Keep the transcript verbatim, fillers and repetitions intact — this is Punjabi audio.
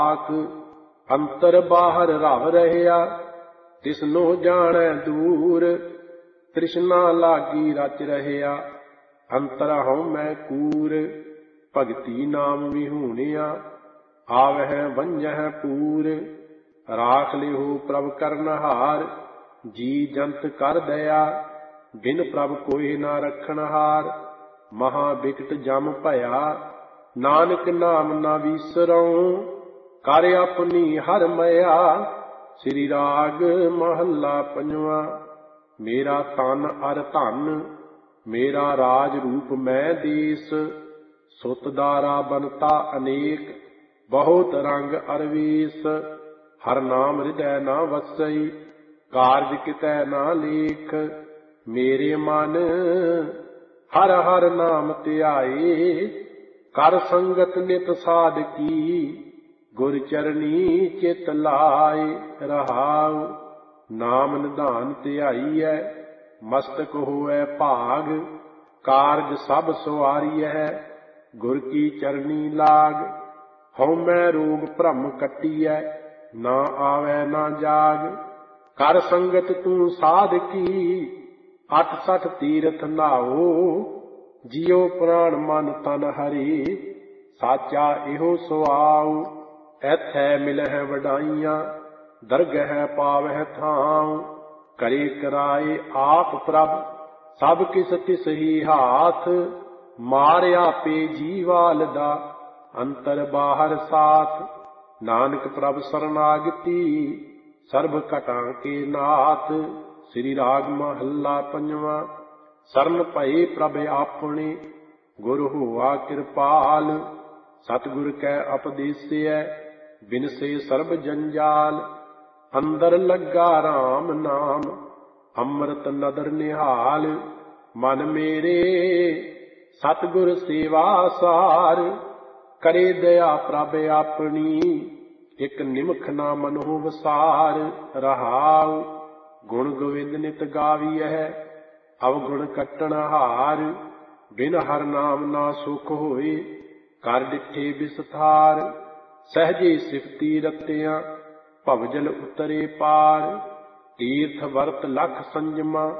ਆਕ ਅੰਤਰ ਬਾਹਰ ਰਵ ਰਹਿਆ, ਤਿਸਨੋ ਜਾਣੈ ਦੂਰ। ਤ੍ਰਿਸ਼ਨਾ ਲਾਗੀ ਰਚ ਰਹਿਆ, ਅੰਤਰ ਹਉਮੈ ਕੂਰ। ਭਗਤੀ ਨਾਮ ਵਿਹੂਣਿਆ, ਆਵਹਿ ਵੰਝਹਿ ਪੂਰ। ਰਾਖ ਲਿਹੋ ਪ੍ਰਭ ਕਰਨਹਾਰ, ਜੀ ਜੰਤ ਕਰ ਦਇਆ। ਬਿਨ ਪ੍ਰਭ ਕੋਇ ਨਾ ਰੱਖਣਹਾਰ, ਮਹਾ ਬਿਕਟ ਜਮ ਭਇਆ। ਨਾਨਕ ਨਾਮ ਨਾ ਵੀਸਰਉ, ਕਰ ਆਪਣੀ ਹਰ ਮਇਆ। ਸ੍ਰੀ ਰਾਗ ਮਹੱਲਾ ਪੰਜਵਾਂ। ਮੇਰਾ ਤਨ ਅਰ ਧਨ, ਮੇਰਾ ਰਾਜ ਰੂਪ ਮੈਂ ਦੇਸ। ਸੁਤ ਦਾਰਾ ਬਨਤਾ ਅਨੇਕ, ਬਹੁਤ ਰੰਗ ਅਰ ਵੇਸ। ਹਰ ਨਾਮ ਹਿਰਦੈ ਨਾ ਵਸਈ, ਕਾਰਜ ਕਿਤੈ ਨਾ ਲੇਖ। ਮੇਰੇ ਮਨ ਹਰ ਹਰ ਨਾਮ ਧਿਆਏ, ਕਰ ਸੰਗਤ ਨਿਤ ਸਾਧਕੀ। ਗੁਰ ਚਰਨੀ ਚਿਤ ਲਾਏ ਰਹਾਉ। ਨਾਮ ਨਿਧਾਨ ਧਿਆਈਐ, ਮਸਤਕ ਹੋਵੈ ਭਾਗ। ਕਾਰਜ ਸਭ ਸਵਾਰੀਐ, ਗੁਰ ਕੀ ਚਰਨੀ ਲਾਗ। ਹਉਮੈ ਰੋਗ ਭ੍ਰਮ ਕੱਟੀਐ, ਨਾ ਆਵੈ ਨਾ ਜਾਗ। ਕਰ ਸੰਗਤ ਤੂੰ ਸਾਧਕੀ, ਅਠ ਸਠ ਤੀਰਥ ਨਾਉ। ਜਿਉ ਪ੍ਰਾਣ ਮਨ ਤਨ ਹਰੀ, ਸਾਚਾ ਇਹੋ ਸੁਆਉ। ਐਥੈ ਮਿਲਹਿ ਵਡਾਈਆਂ, ਦਰਗਹਿ ਪਾਵਹਿ ਥਾਉ। ਕਰੇ ਕਰਾਏ ਆਪ ਪ੍ਰਭ, ਸਭ ਕਿਸ ਤਿਸ ਹੀ ਹਾਥ। ਮਾਰ ਆਪੇ ਜੀਵਾਲ ਦਾ, ਅੰਤਰ ਬਾਹਰ ਸਾਥ। ਨਾਨਕ ਪ੍ਰਭ ਸਰਨਾਗਤੀ, ਸਰਬ ਘਟਾਂ ਕੇ ਨਾਥ। ਸ੍ਰੀ ਰਾਗ ਮਹੱਲਾ ਪੰਜਵਾਂ। ਸਰਨ ਭਏ ਪ੍ਰਭ ਆਪਣੇ, ਗੁਰ ਹੋਆ ਕਿਰਪਾਲ। ਸਤਿਗੁਰ ਕੈ ਉਪਦੇਸਿਐ, ਬਿਨਸੇ ਸਰਬ ਜੰਜਾਲ। ਅੰਦਰ ਲੱਗਾ ਰਾਮ ਨਾਮ, ਅੰਮ੍ਰਿਤ ਨਦਰ ਨਿਹਾਲ। ਮਨ ਮੇਰੇ ਸਤਿਗੁਰ ਸੇਵਾ ਸਾਰ, ਕਰੇ ਦਇਆ ਪ੍ਰਭ ਆਪਣੀ। ਇਕ ਨਿਮਖ ਨਾ ਮਨਹੁ ਵਸਾਰ ਰਹਾਉ। ਗੁਣ ਗੋਵਿੰਦ ਨਿਤ ਗਾਵੀਐ, ਅਵਗੁਣ ਕੱਟਣ ਹਾਰ। ਬਿਨ ਹਰ ਨਾਮ ਨਾ ਸੁਖ ਹੋਏ, ਕਰ ਡਿਠੇ ਬਿਸਥਾਰ। ਸਹਜੇ ਸਿਫਤੀ ਰਤਿਆ, ਭਵਜਲ ਉਤਰੇ ਪਾਰ। ਤੀਰਥ ਵਰਤ ਲਖ ਸੰਜਮਾ,